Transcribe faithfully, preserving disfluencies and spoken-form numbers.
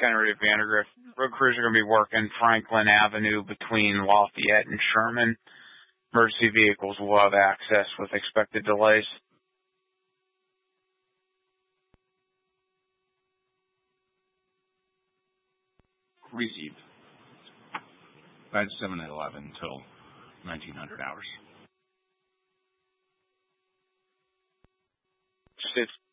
Henry Vandergrift. Road crews are going to be working Franklin Avenue between Lafayette and Sherman. Emergency vehicles will have access with expected delays. Received. By seven at eleven until nineteen hundred hours. It's